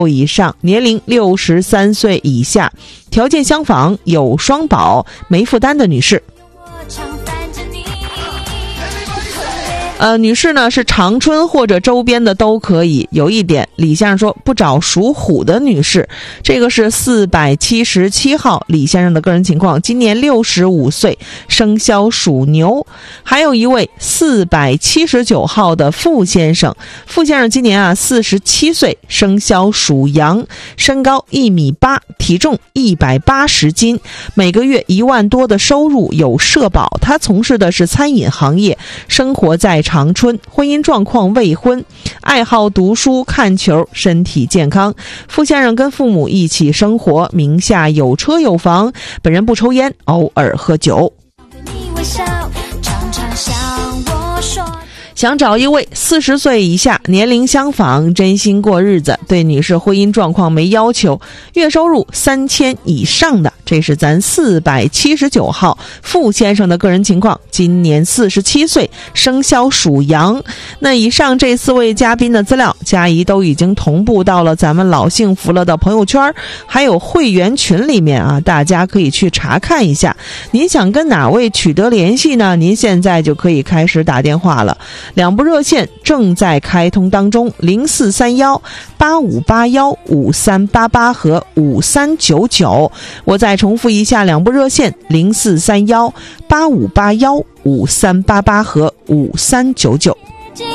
以上，年龄63岁以下，条件相仿，有双保，没负担的女士。女士呢是长春或者周边的都可以。有一点，李先生说不找属虎的女士。这个是477号李先生的个人情况，今年65岁，生肖属牛。还有一位479号的傅先生，傅先生今年47岁，生肖属羊，身高1.8米，体重180斤，每个月1万多的收入，有社保。他从事的是餐饮行业，生活在长春，婚姻状况未婚，爱好读书看球，身体健康。傅先生跟父母一起生活，名下有车有房，本人不抽烟，偶尔喝酒。想找一位40岁以下，年龄相仿，真心过日子，对女士婚姻状况没要求，月收入3000以上的，这是咱479号傅先生的个人情况，今年47岁，生肖属羊。那以上这4位嘉宾的资料，佳怡都已经同步到了咱们老幸福了的朋友圈，还有会员群里面啊，大家可以去查看一下。您想跟哪位取得联系呢？您现在就可以开始打电话了。2部热线正在开通当中，0431-8581-5388和5399。我再重复一下2部热线，0431-8581-5388和5399。